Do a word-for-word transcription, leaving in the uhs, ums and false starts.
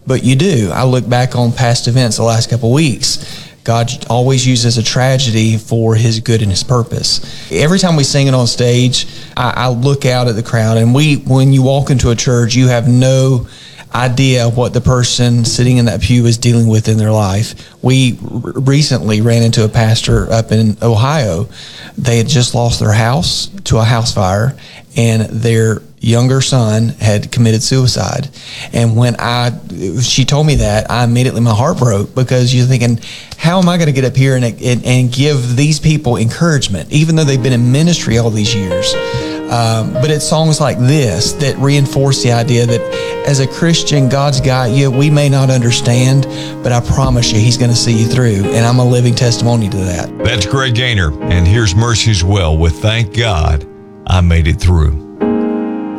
but you do. I look back on past events the last couple of weeks. God always uses a tragedy for his good and his purpose. Every time we sing it on stage, I, I look out at the crowd, and we, when you walk into a church, you have no idea what the person sitting in that pew is dealing with in their life. We r- recently ran into a pastor up in Ohio. They had just lost their house to a house fire, and their younger son had committed suicide. And when I, she told me that, I immediately, my heart broke, because you're thinking, how am I going to get up here and, and, and give these people encouragement, even though they've been in ministry all these years? Um, but it's songs like this that reinforce the idea that as a Christian, God's got you. We may not understand, but I promise you, he's going to see you through. And I'm a living testimony to that. That's Greg Gaynor. And here's Mercy's Well with Thank God I Made It Through.